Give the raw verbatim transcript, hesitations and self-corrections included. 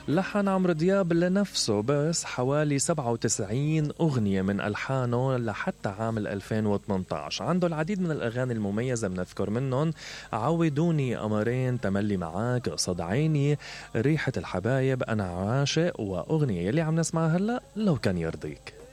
لحن عمرو دياب لنفسه بس حوالي سبعة وتسعين أغنية من ألحانه لحتى عام ألفين وثمانية عشر. عنده العديد من الأغاني المميزة، بنذكر منهم عودوني، قمرين، تملي معاك، قصد عيني، ريحة الحبايب، أنا عاشق، وأغنية يلي عم نسمعها هلأ لو كان يرضيك.